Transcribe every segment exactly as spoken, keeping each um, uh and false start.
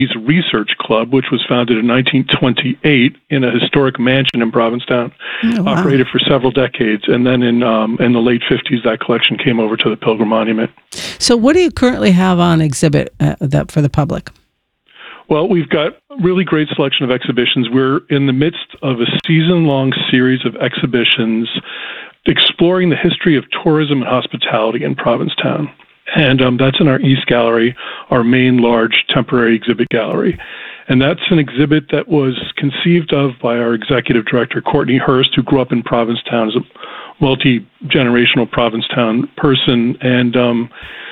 Research Club, which was founded in nineteen twenty-eight in a historic mansion in Provincetown, oh, wow. operated for several decades. And then in um, in the late fifties, that collection came over to the Pilgrim Monument. So what do you currently have on exhibit uh, that for the public? Well, we've got a really great selection of exhibitions. We're in the midst of a season-long series of exhibitions exploring the history of tourism and hospitality in Provincetown. And um, that's in our East Gallery, our main large temporary exhibit gallery. And that's an exhibit that was conceived of by our executive director, Courtney Hurst, who grew up in Provincetown as a multi-generational Provincetown person. And um,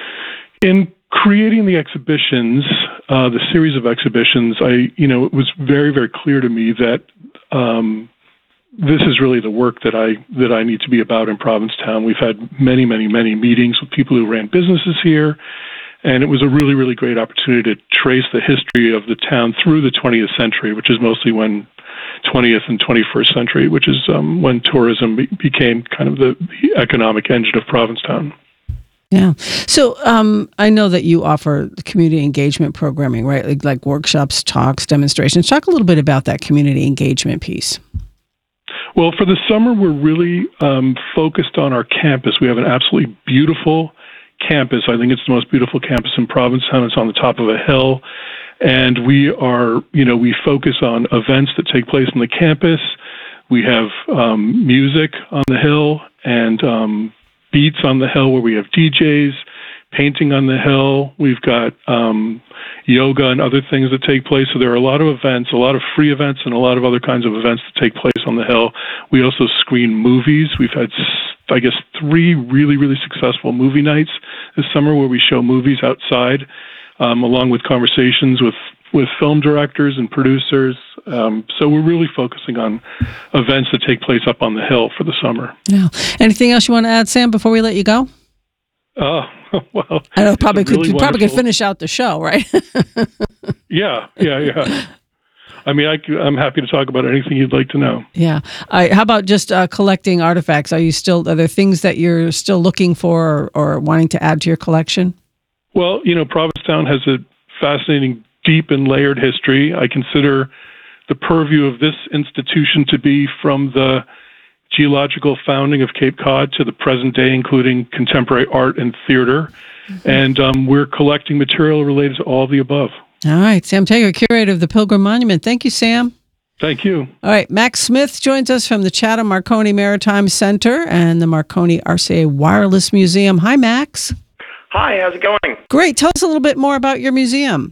in creating the exhibitions, uh, the series of exhibitions, I, you know, it was very, very clear to me that um, this is really the work that I that I need to be about in Provincetown. We've had many, many, many meetings with people who ran businesses here, and it was a really, really great opportunity to trace the history of the town through the twentieth century, which is mostly when twentieth and twenty-first century, which is um, when tourism be- became kind of the, the economic engine of Provincetown. Yeah. So um, I know that you offer community engagement programming, right? Like, like workshops, talks, demonstrations. Talk a little bit about that community engagement piece. Well, for the summer, we're really um, focused on our campus. We have an absolutely beautiful campus. I think it's the most beautiful campus in Provincetown. It's on the top of a hill. And we are, you know, we focus on events that take place on the campus. We have um, music on the hill and um, beats on the hill where we have D Js, painting on the hill. We've got um, yoga and other things that take place. So there are a lot of events, a lot of free events, and a lot of other kinds of events that take place on the hill. We also screen movies. We've had, I guess, three really, really successful movie nights this summer where we show movies outside, um, along with conversations with, with film directors and producers. Um, so we're really focusing on events that take place up on the hill for the summer. Yeah. Anything else you want to add, Sam, before we let you go? Oh, well. I know probably could really you probably could wonderful... finish out the show, right? yeah, yeah, yeah. I mean, I, I'm happy to talk about anything you'd like to know. Yeah. I, how about just uh, collecting artifacts? Are you still? Are there things that you're still looking for or, or wanting to add to your collection? Well, you know, Provincetown has a fascinating, deep and layered history. I consider the purview of this institution to be from the geological founding of Cape Cod to the present day, including contemporary art and theater. Mm-hmm. And um, we're collecting material related to all of the above. All right. Sam Tager, curator of the Pilgrim Monument. Thank you, Sam. Thank you. All right. Max Smith joins us from the Chatham Marconi Maritime Center and the Marconi R C A Wireless Museum. Hi, Max. Hi, how's it going? Great. Tell us a little bit more about your museum.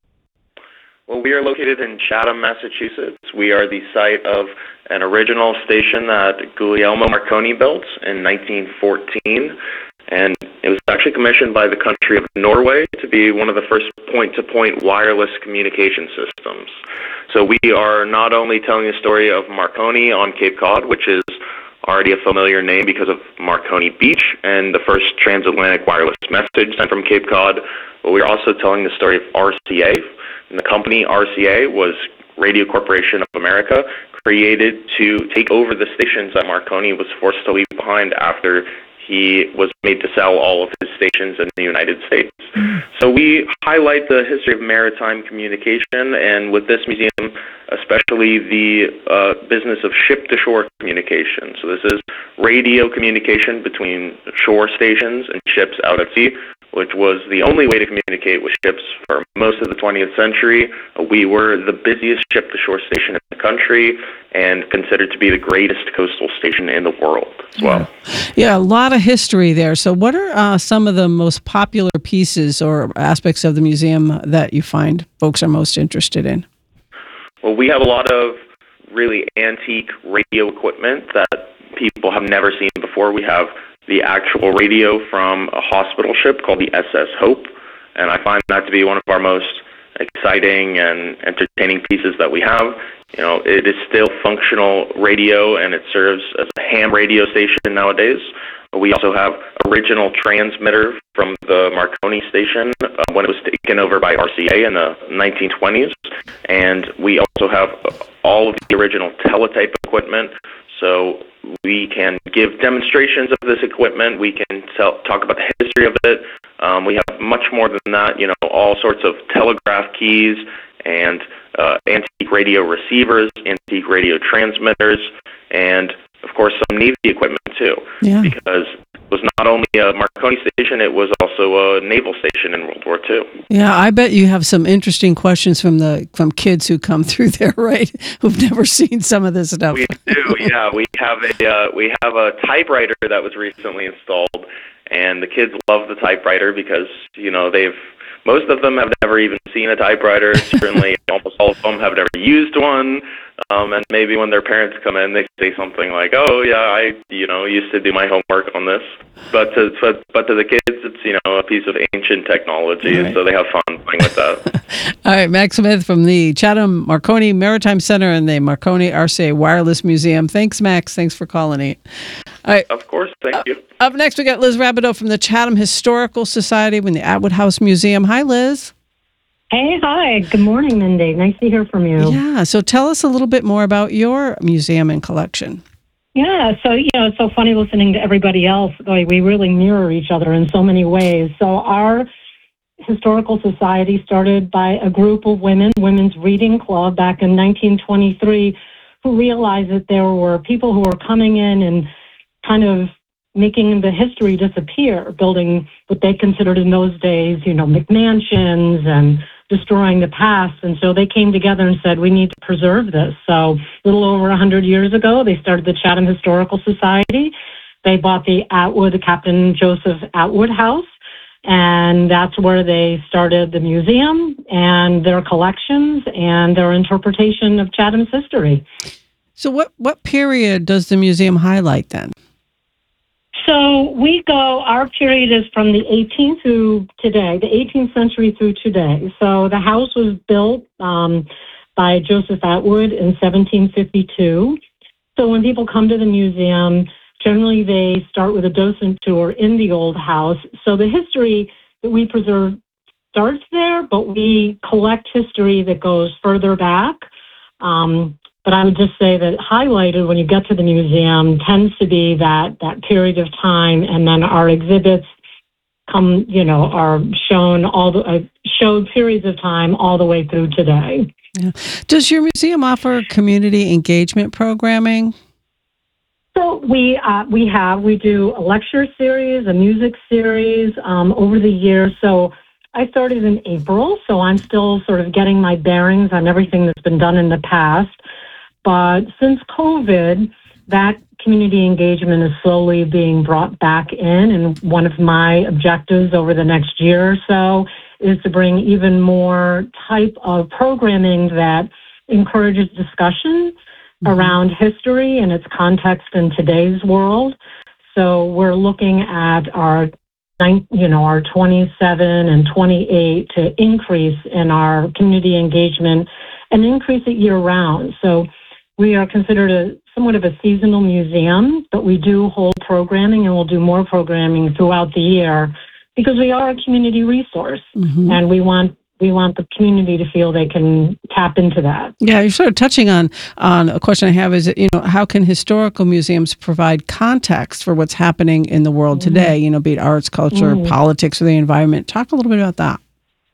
Well, we are located in Chatham, Massachusetts. We are the site of an original station that Guglielmo Marconi built in nineteen fourteen, and it was actually commissioned by the country of Norway to be one of the first point-to-point wireless communication systems. So we are not only telling the story of Marconi on Cape Cod, which is already a familiar name because of Marconi Beach and the first transatlantic wireless message sent from Cape Cod, but we're also telling the story of R C A. And the company R C A was Radio Corporation of America, created to take over the stations that Marconi was forced to leave behind after he was made to sell all of his stations in the United States. So we highlight the history of maritime communication, and with this museum, especially the uh, business of ship-to-shore communication. So this is radio communication between shore stations and ships out at sea, which was the only way to communicate with ships for most of the twentieth century. We were the busiest ship-to-shore station in the country and considered to be the greatest coastal station in the world as well. Yeah, yeah, a lot of history there. So what are uh, some of the most popular pieces or aspects of the museum that you find folks are most interested in? Well, we have a lot of really antique radio equipment that people have never seen before. We have the actual radio from a hospital ship called the S S Hope, and I find that to be one of our most exciting and entertaining pieces that we have. You know, it is still functional radio, and it serves as a ham radio station nowadays. We also have original transmitter from the Marconi station uh, when it was taken over by R C A in the nineteen twenties, and we also have all of the original teletype equipment. So we can give demonstrations of this equipment. We can tell, talk about the history of it. Um, we have much more than that, you know, all sorts of telegraph keys and uh, antique radio receivers, antique radio transmitters, and, of course, some Navy equipment, too. Yeah. Because it was not only a Marconi station, it was also a naval station in World War Two. Yeah, I bet you have some interesting questions from the from kids who come through there, right? Who've never seen some of this stuff. We do, yeah. We have a uh, we have a typewriter that was recently installed, and the kids love the typewriter because, you know, they've most of them have never even seen a typewriter. Certainly, almost all of them have never used one. Um, and maybe when their parents come in, they say something like, "Oh, yeah, I, you know, used to do my homework on this." But to but, but to the kids, it's, you know, a piece of ancient technology, right. And so they have fun playing with that. All right, Max Smith from the Chatham Marconi Maritime Center and the Marconi R C A Wireless Museum. Thanks, Max. Thanks for calling in. All right. Of course. Thank uh, you. Up next, we got Liz Rabideau from the Chatham Historical Society and the Atwood House Museum. Hi, Liz. Hey, hi. Good morning, Mindy. Nice to hear from you. Yeah, so tell us a little bit more about your museum and collection. Yeah, so, you know, it's so funny listening to everybody else. Like, we really mirror each other in so many ways. So our Historical Society started by a group of women, Women's Reading Club, back in nineteen twenty-three, who realized that there were people who were coming in and kind of making the history disappear, building what they considered in those days, you know, McMansions and destroying the past. And so they came together and said, we need to preserve this. So a little over one hundred years ago, they started the Chatham Historical Society. They bought the Atwood, the Captain Joseph Atwood House, and that's where they started the museum and their collections and their interpretation of Chatham's history. So what, what period does the museum highlight then? So we go, our period is from the eighteenth through today, the eighteenth century through today. So the house was built um, by Joseph Atwood in seventeen fifty-two. So when people come to the museum, generally they start with a docent tour in the old house. So the history that we preserve starts there, but we collect history that goes further back. Um, But I would just say that highlighted when you get to the museum tends to be that, that period of time, and then our exhibits come, you know, are shown all the uh, showed periods of time all the way through today. Yeah. Does your museum offer community engagement programming? So we uh, we have we do a lecture series, a music series um, over the years. So I started in April, so I'm still sort of getting my bearings on everything that's been done in the past. But since COVID, that community engagement is slowly being brought back in. And one of my objectives over the next year or so is to bring even more type of programming that encourages discussion mm-hmm. around history and its context in today's world. So we're looking at our, you know, our twenty-seven and twenty-eight to increase in our community engagement and increase it year round. So we are considered a somewhat of a seasonal museum, but we do hold programming, and we'll do more programming throughout the year because we are a community resource, mm-hmm. and we want we want the community to feel they can tap into that. Yeah, you're sort of touching on on a question I have is, you know, how can historical museums provide context for what's happening in the world mm-hmm. today? You know, be it arts, culture, mm-hmm. politics, or the environment. Talk a little bit about that.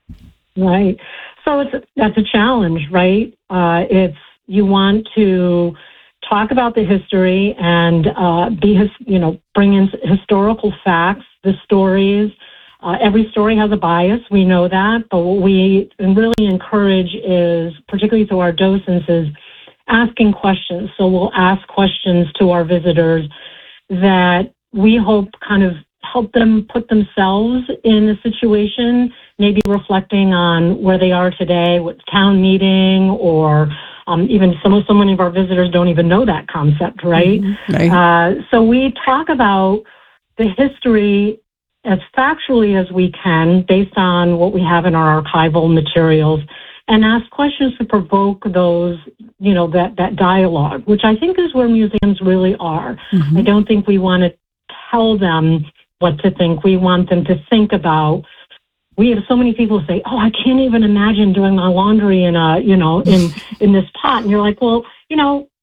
Right. So it's that's a challenge, right? Uh, it's You want to talk about the history and uh, be, his, you know, bring in historical facts, the stories. Uh, every story has a bias. We know that, but what we really encourage is, particularly through our docents, is asking questions. So we'll ask questions to our visitors that we hope kind of help them put themselves in a situation, maybe reflecting on where they are today, what town meeting, or Um, even some of so many of our visitors don't even know that concept, right? Mm-hmm. Right. Uh, so we talk about the history as factually as we can, based on what we have in our archival materials, and ask questions to provoke those, you know, that that dialogue, which I think is where museums really are. Mm-hmm. I don't think we want to tell them what to think. We want them to think about. We have so many people say, "Oh, I can't even imagine doing my laundry in a, you know, in in this pot." And you're like, "Well, you know,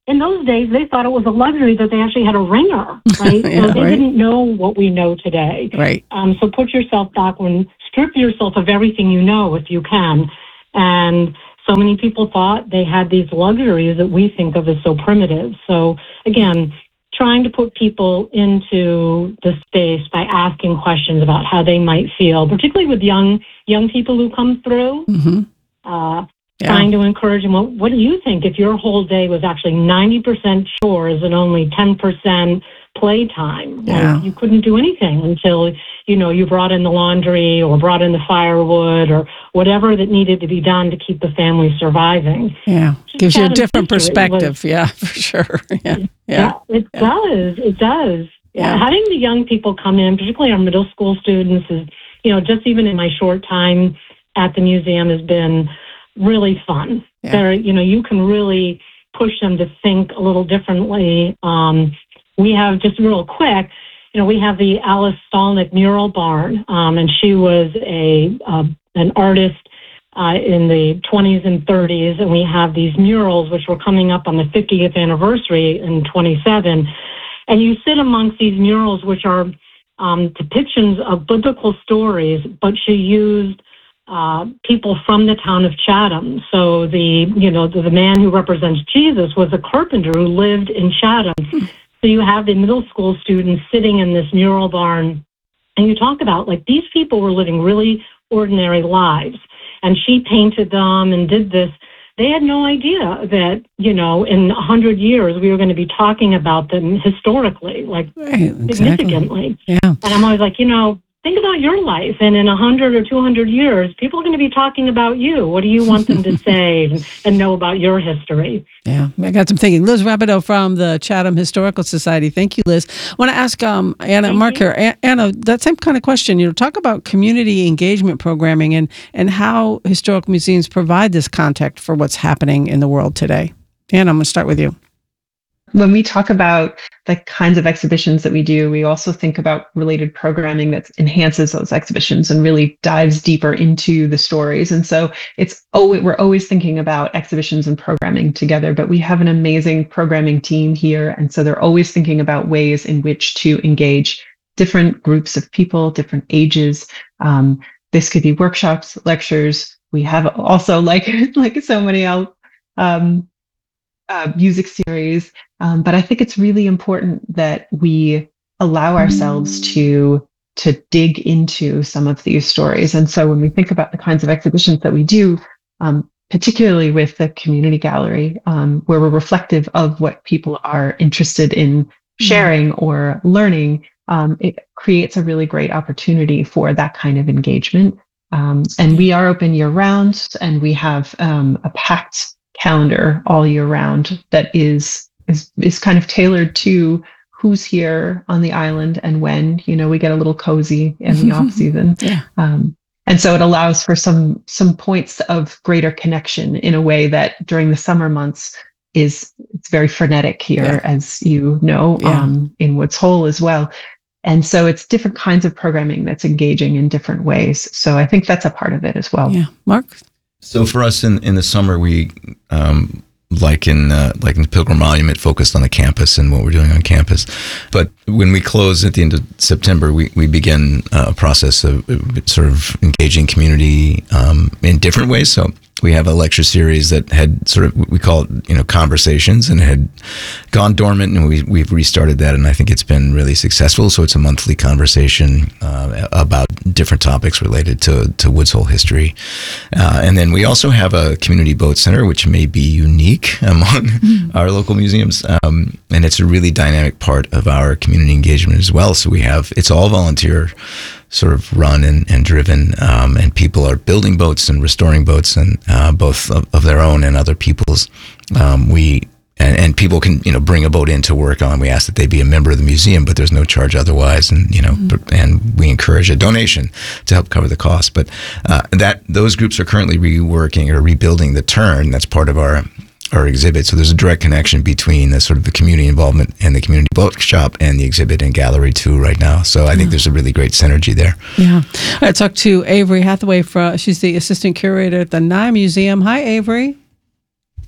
in those days, they thought it was a luxury that they actually had a ringer, right? Yeah, so they right. didn't know what we know today. Right. Um, so put yourself back when, strip yourself of everything you know if you can. And so many people thought they had these luxuries that we think of as so primitive. So again, trying to put people into the space by asking questions about how they might feel, particularly with young young people who come through. Mm-hmm. Uh, Yeah. Trying to encourage them. What, what do you think if your whole day was actually ninety percent chores and only ten percent playtime? Yeah. Like you couldn't do anything until, you know, you brought in the laundry or brought in the firewood or whatever that needed to be done to keep the family surviving. Yeah. Just Gives you a Chatham's different history perspective. was- Yeah, for sure. Yeah. Yeah, Yeah. it Yeah. does. It does. Yeah. Yeah. Having the young people come in, particularly our middle school students, is, you know, just even in my short time at the museum has been really fun. Yeah. They're, you know, you can really push them to think a little differently. Um, we have, just real quick, you know, we have the Alice Stalnick Mural Barn, um, and she was a uh, an artist uh, in the twenties and thirties, and we have these murals which were coming up on the fiftieth anniversary in twenty-seven. And you sit amongst these murals, which are um, depictions of biblical stories, but she used uh, people from the town of Chatham. So the, you know, the, the man who represents Jesus was a carpenter who lived in Chatham. So you have the middle school students sitting in this mural barn, and you talk about, like, these people were living really ordinary lives, and she painted them and did this. They had no idea that, you know, in a hundred years we were going to be talking about them historically, like Right, exactly. significantly. Yeah. And I'm always like, you know, think about your life, and in a hundred or two hundred years, people are going to be talking about you. What do you want them to say and, and know about your history? Yeah, I got some thinking. Liz Rabideau from the Chatham Historical Society. Thank you, Liz. I want to ask um, Anna Thank Mark you. here. A- Anna, that same kind of question. You know, talk about community engagement programming and and how historical museums provide this context for what's happening in the world today. Anna, I'm going to start with you. When we talk about the kinds of exhibitions that we do, we also think about related programming that enhances those exhibitions and really dives deeper into the stories. And so it's oh, we're always thinking about exhibitions and programming together, but we have an amazing programming team here. And so they're always thinking about ways in which to engage different groups of people, different ages. Um, this could be workshops, lectures. We have also, like, like so many else, um, uh, music series. Um, but I think it's really important that we allow ourselves to to dig into some of these stories. And so when we think about the kinds of exhibitions that we do, um, particularly with the community gallery, um, where we're reflective of what people are interested in sharing or learning, um, it creates a really great opportunity for that kind of engagement. Um, and we are open year round, and we have um, a packed calendar all year round that is is is kind of tailored to who's here on the island and when. You know, we get a little cozy in the off season. Yeah. Um, and so it allows for some some points of greater connection in a way that during the summer months is it's very frenetic here, Yeah. as you know, Yeah. um, in Woods Hole as well. And so it's different kinds of programming that's engaging in different ways. So I think that's a part of it as well. Yeah. Mark? So for us in, in the summer, we, um, like in uh, like in the Pilgrim Monument, focused on the campus and what we're doing on campus. But when we close at the end of September, we, we begin a process of uh, sort of engaging community um, in different ways. So we have a lecture series that had sort of, we call it, you know, conversations, and had gone dormant, and we, we've restarted that, and I think it's been really successful. So it's a monthly conversation uh, about different topics related to, to Woods Hole history. Uh, and then we also have a community boat center, which may be unique among mm. our local museums. Um, and it's a really dynamic part of our community engagement as well. So we have, it's all volunteer sort of run and, and driven, um, and people are building boats and restoring boats, and uh, both of, of their own and other people's. Um, we and, and people can, you know, bring a boat in to work on. We ask that they be a member of the museum, but there's no charge otherwise, and you know, mm-hmm. and we encourage a donation to help cover the cost. But uh, that those groups are currently reworking or rebuilding the turn. That's part of our. our exhibit. So there's a direct connection between the sort of the community involvement and the community boat shop and the exhibit and gallery too right now. So I yeah. think there's a really great synergy there. Yeah. I talked to Avery Hathaway. From, she's the assistant curator at the Nye Museum. Hi, Avery.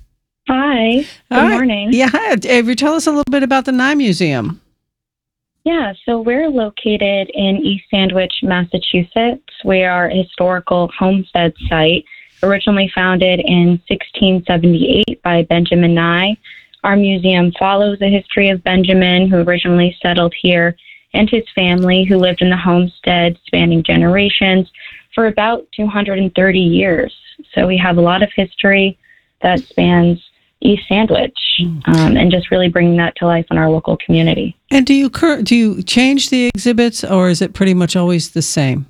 Hi. Good Hi. morning. Yeah, hi. Avery, tell us a little bit about the Nye Museum. Yeah, so we're located in East Sandwich, Massachusetts. We are a historical homestead site, originally founded in sixteen seventy-eight by Benjamin Nye. Our museum follows the history of Benjamin, who originally settled here, and his family, who lived in the homestead spanning generations for about two hundred thirty years. So we have a lot of history that spans East Sandwich, um, and just really bringing that to life in our local community. And do you cur- do you change the exhibits, or is it pretty much always the same?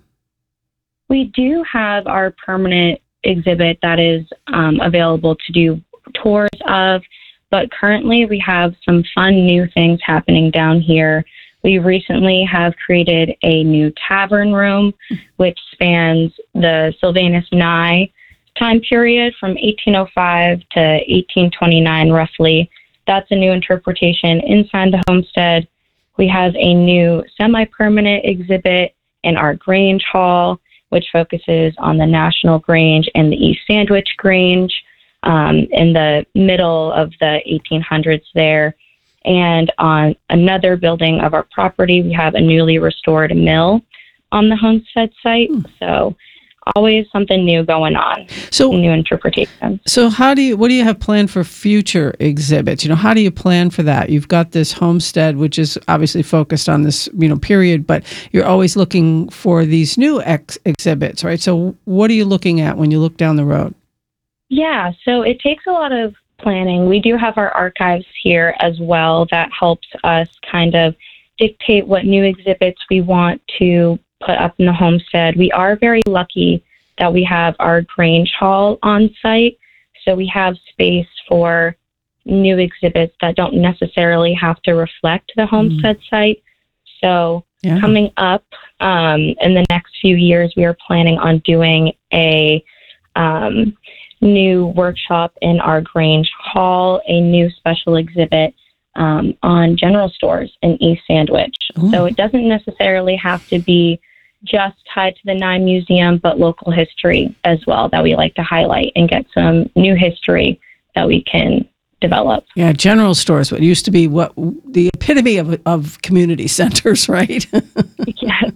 We do have our permanent exhibit that is um, available to do tours of, but currently we have some fun new things happening down here. We recently have created a new tavern room, which spans the Sylvanus Nye time period from eighteen oh five to eighteen twenty-nine, roughly. That's a new interpretation inside the homestead. We have a new semi-permanent exhibit in our Grange Hall, which focuses on the National Grange and the East Sandwich Grange um, in the middle of the eighteen hundreds there. And on another building of our property, we have a newly restored mill on the homestead site. Hmm. So always something new going on. So new interpretations. So how do you, what do you have planned for future exhibits? You know, how do you plan for that? You've got this homestead, which is obviously focused on this, you know, period, but you're always looking for these new ex- exhibits, right? So what are you looking at when you look down the road? Yeah, so it takes a lot of planning. We do have our archives here as well that helps us kind of dictate what new exhibits we want to put up in the homestead. We are very lucky that we have our Grange Hall on site, so we have space for new exhibits that don't necessarily have to reflect the homestead mm. site. So yeah. coming up um, in the next few years, we are planning on doing a um, new workshop in our Grange Hall, a new special exhibit um, on general stores in East Sandwich. Ooh. So it doesn't necessarily have to be just tied to the Nye Museum, but local history as well that we like to highlight and get some new history that we can develop. Yeah, general stores, what used to be what the epitome of of community centers, right? Yes.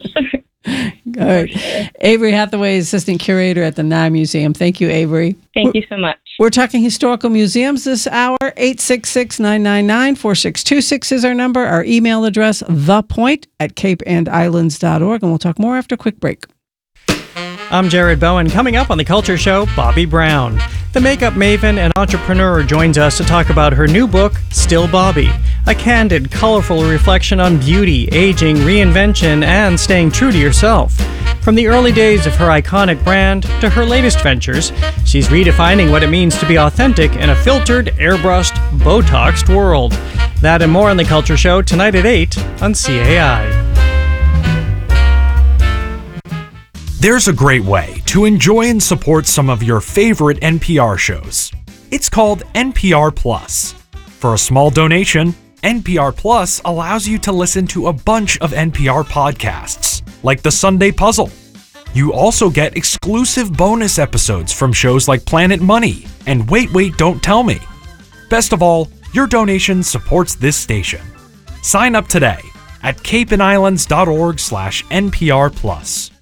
All right. Avery Hathaway, Assistant Curator at the Nye Museum. Thank you, Avery. Thank we're, you so much. We're talking historical museums this hour. eight six six, nine nine nine, four six two six is our number. Our email address, thepoint at cape and islands dot org. And we'll talk more after a quick break. I'm Jared Bowen. Coming up on The Culture Show, Bobbi Brown. The makeup maven and entrepreneur joins us to talk about her new book, Still Bobbi, a candid, colorful reflection on beauty, aging, reinvention, and staying true to yourself. From the early days of her iconic brand to her latest ventures, she's redefining what it means to be authentic in a filtered, airbrushed, Botoxed world. That and more on The Culture Show tonight at eight on C A I. There's a great way to enjoy and support some of your favorite N P R shows. It's called N P R Plus. For a small donation, N P R Plus allows you to listen to a bunch of N P R podcasts, like The Sunday Puzzle. You also get exclusive bonus episodes from shows like Planet Money and Wait, Wait, Don't Tell Me. Best of all, your donation supports this station. Sign up today at cape and islands dot org slash N P R plus.